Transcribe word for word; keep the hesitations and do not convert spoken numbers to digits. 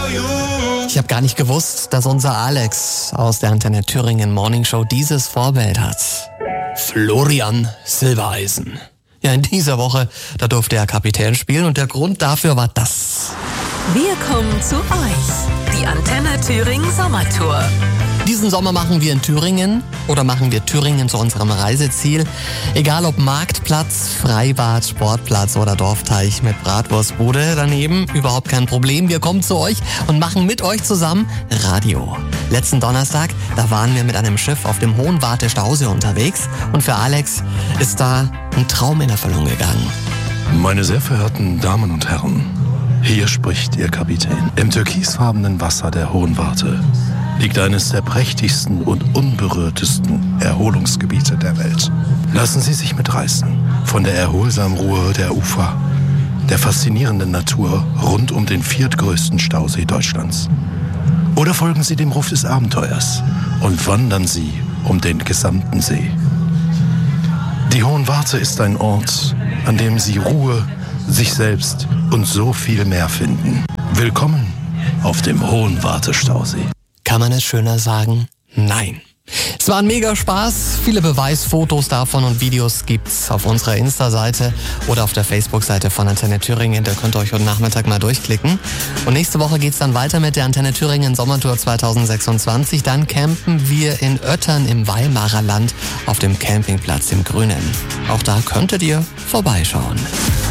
Ich habe gar nicht gewusst, dass unser Alex aus der Antenne Thüringen Morning Show dieses Vorbild hat. Florian Silbereisen. Ja, in dieser Woche, da durfte er Kapitän spielen und der Grund dafür war das. Wir kommen zu euch. Die Antenne Thüringen Sommertour. Diesen Sommer machen wir in Thüringen oder machen wir Thüringen zu unserem Reiseziel. Egal ob Marktplatz, Freibad, Sportplatz oder Dorfteich mit Bratwurstbude daneben, überhaupt kein Problem. Wir kommen zu euch und machen mit euch zusammen Radio. Letzten Donnerstag, da waren wir mit einem Schiff auf dem Hohenwarte Stausee unterwegs und für Alex ist da ein Traum in Erfüllung gegangen. Meine sehr verehrten Damen und Herren, hier spricht Ihr Kapitän. Im türkisfarbenen Wasser der Hohenwarte liegt eines der prächtigsten und unberührtesten Erholungsgebiete der Welt. Lassen Sie sich mitreißen von der erholsamen Ruhe der Ufer, der faszinierenden Natur rund um den viertgrößten Stausee Deutschlands. Oder folgen Sie dem Ruf des Abenteuers und wandern Sie um den gesamten See. Die Hohenwarte ist ein Ort, an dem Sie Ruhe, sich selbst und so viel mehr finden. Willkommen auf dem Hohenwarte-Stausee. Kann man es schöner sagen? Nein. Es war ein mega Spaß. Viele Beweisfotos davon und Videos gibt's auf unserer Insta-Seite oder auf der Facebook-Seite von Antenne Thüringen. Da könnt ihr euch heute Nachmittag mal durchklicken. Und nächste Woche geht's dann weiter mit der Antenne Thüringen Sommertour zwanzig sechsundzwanzig. Dann campen wir in Öttern im Weimarer Land auf dem Campingplatz im Grünen. Auch da könntet ihr vorbeischauen.